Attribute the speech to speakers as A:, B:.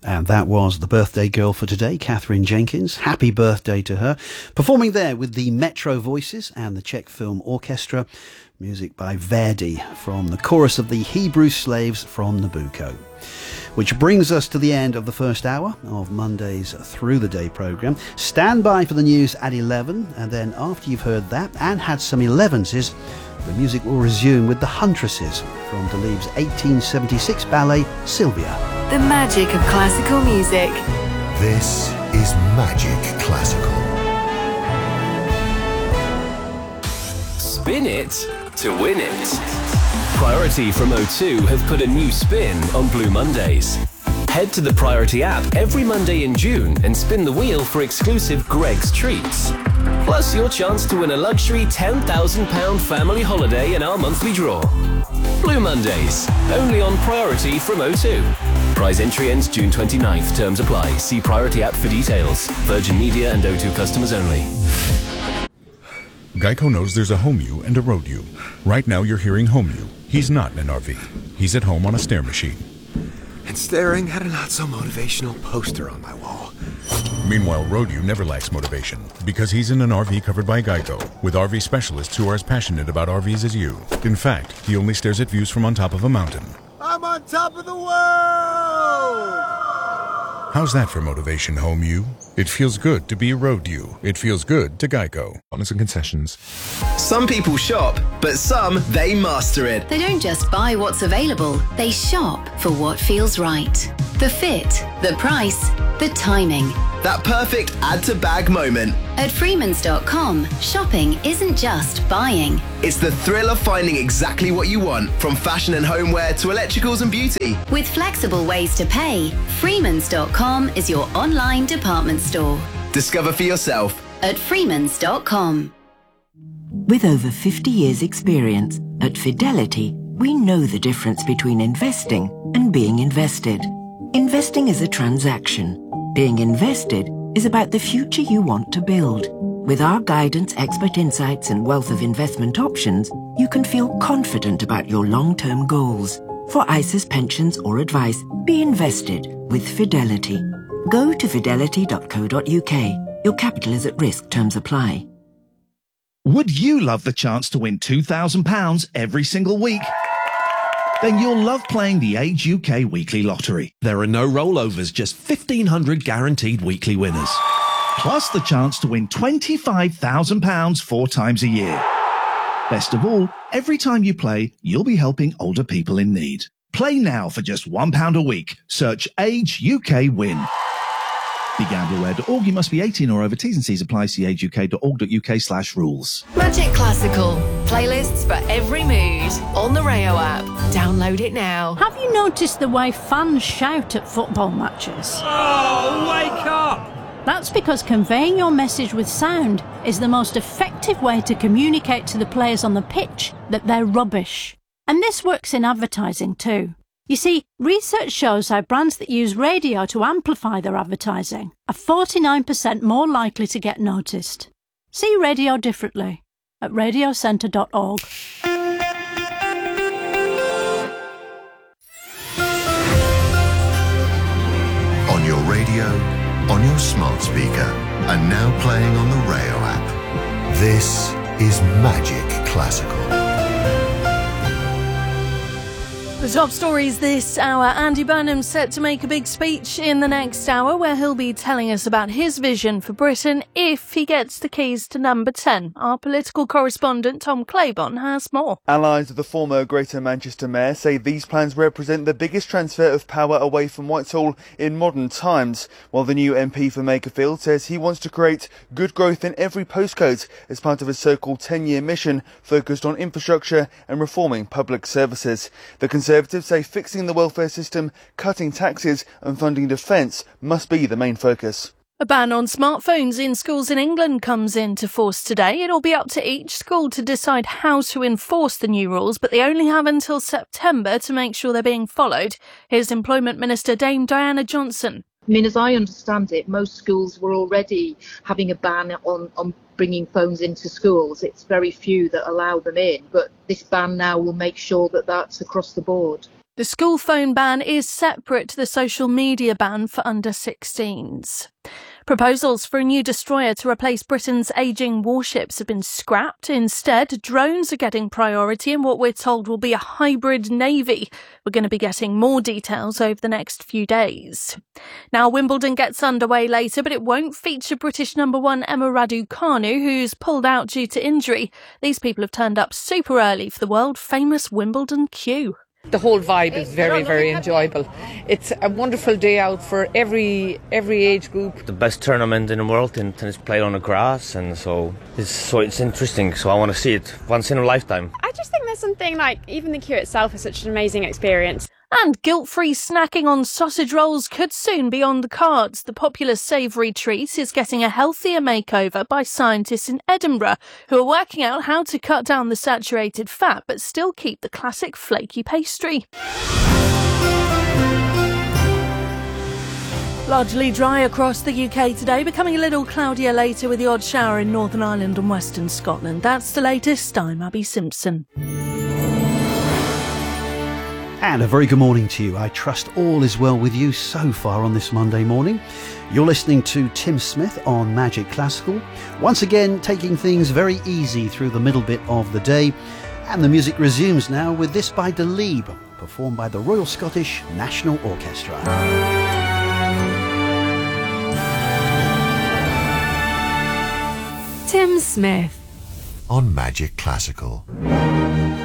A: And that was the birthday girl for today, Catherine Jenkins. Happy birthday to her. Performing there with the Metro Voices and the Czech Film Orchestra. Music by Verdi from the chorus of the Hebrew Slaves from Nabucco. Which brings us to the end of the first hour of Monday's Through the Day programme. Stand by for the news at 11, and then after you've heard that and had some 11s, the music will resume with the Huntresses from Delibes' 1876 ballet Sylvia.
B: The magic of classical music.
C: This is Magic Classical.
D: Spin it to win it. Priority from O2 have put a new spin on Blue Mondays. Head to the Priority app every Monday in June and spin the wheel for exclusive Greg's Treats. Plus your chance to win a luxury £10,000 family holiday in our monthly draw. Blue Mondays, only on Priority from O2. Prize entry ends June 29th. Terms apply. See Priority app for details. Virgin Media and O2 customers only.
E: Geico knows there's a home you and a road you. Right now you're hearing home you. He's not in an RV. He's at home on a stair machine.
F: And staring at a not-so-motivational poster on my wall.
E: Meanwhile, road you never lacks motivation because he's in an RV covered by Geico with RV specialists who are as passionate about RVs as you. In fact, he only stares at views from on top of a mountain.
F: I'm on top of the world!
E: How's that for motivation, home you? It feels good to be a road you. It feels good to Geico. Honest and concessions.
G: Some people shop, but some, they master it.
H: They don't just buy what's available, they shop for what feels right. The fit, the price, the timing.
G: That perfect add-to-bag moment.
H: At Freemans.com, shopping isn't just buying.
G: It's the thrill of finding exactly what you want, from fashion and homeware to electricals and beauty.
H: With flexible ways to pay, Freemans.com is your online department store.
G: Discover for yourself
H: at Freemans.com.
I: With over 50 years' experience, at Fidelity, we know the difference between investing and being invested. Investing is a transaction. Being invested is about the future you want to build. With our guidance, expert insights, and wealth of investment options, you can feel confident about your long-term goals. For ISAs, pensions, or advice, be invested with Fidelity. Go to fidelity.co.uk. Your capital is at risk. Terms apply.
J: Would you love the chance to win £2,000 every single week? Then you'll love playing the Age UK Weekly Lottery. There are no rollovers, just 1,500 guaranteed weekly winners. Plus the chance to win £25,000 4 times a year. Best of all, every time you play, you'll be helping older people in need. Play now for just £1 a week. Search Age UK Win. BeGambleAware.org. You must be 18 or over. T's and C's apply. See ageuk.org.uk/rules.
B: Magic Classical. Playlists for every mood. On the Rayo app. Download it now.
K: Have you noticed the way fans shout at football matches?
L: Oh, wake up!
K: That's because conveying your message with sound is the most effective way to communicate to the players on the pitch that they're rubbish. And this works in advertising too. You see, research shows how brands that use radio to amplify their advertising are 49% more likely to get noticed. See radio differently at radiocentre.org.
C: On your radio, on your smart speaker, and now playing on the Rayo app. This is Magic Classical.
M: The top stories this hour. Andy Burnham's set to make a big speech in the next hour where he'll be telling us about his vision for Britain if he gets the keys to number 10. Our political correspondent Tom Claiborne has more.
N: Allies of the former Greater Manchester Mayor say these plans represent the biggest transfer of power away from Whitehall in modern times, while the new MP for Makerfield says he wants to create good growth in every postcode as part of his so-called 10-year mission focused on infrastructure and reforming public services. The Conservatives say fixing the welfare system, cutting taxes and funding defence must be the main focus.
M: A ban on smartphones in schools in England comes into force today. It'll be up to each school to decide how to enforce the new rules, but they only have until September to make sure they're being followed. Here's Employment Minister Dame Diana Johnson.
O: I mean, as I understand it, most schools were already having a ban on bringing phones into schools. It's very few that allow them in, but this ban now will make sure that that's across the board.
M: The school phone ban is separate to the social media ban for under 16s. Proposals for a new destroyer to replace Britain's ageing warships have been scrapped. Instead, drones are getting priority in what we're told will be a hybrid navy. We're going to be getting more details over the next few days. Now, Wimbledon gets underway later, but it won't feature British number one Emma Raducanu, who's pulled out due to injury. These people have turned up super early for the world-famous Wimbledon queue.
P: The whole vibe is very, very enjoyable. It's a wonderful day out for every age group.
Q: The best tournament in the world in tennis played on the grass, and so it's interesting. So I want to see it once in a lifetime.
R: I just think there's something like even the queue itself is such an amazing experience.
M: And guilt-free snacking on sausage rolls could soon be on the cards. The popular savoury treat is getting a healthier makeover by scientists in Edinburgh who are working out how to cut down the saturated fat but still keep the classic flaky pastry. Largely dry across the UK today, becoming a little cloudier later with the odd shower in Northern Ireland and Western Scotland. That's the latest. I'm Abby Simpson.
A: And a very good morning to you. I trust all is well with you so far on this Monday morning. You're listening to Tim Smith on Magic Classical. Once again, taking things very easy through the middle bit of the day. And the music resumes now with this by Dalib, performed by the Royal Scottish National Orchestra.
B: Tim Smith
C: on Magic Classical.